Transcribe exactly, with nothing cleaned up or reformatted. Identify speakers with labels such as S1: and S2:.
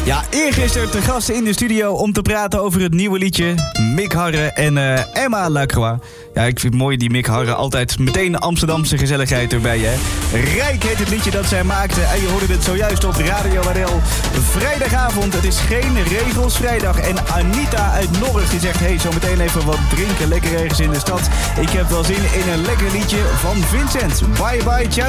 S1: Ja, eergisteren te gast in de studio om te praten over het nieuwe liedje Mick Harre en uh, Emma Lacroix. Ja, ik vind het mooi, die Mick Harre, altijd meteen Amsterdamse gezelligheid erbij, hè. Rijk heet het liedje dat zij maakte en je hoorde het zojuist op Radio R L. Vrijdagavond, het is geen regels vrijdag. En Anita uit Norg die zegt, hey, zo meteen even wat drinken, lekker ergens in de stad. Ik heb wel zin in een lekker liedje van Vincent. Bye bye, ciao.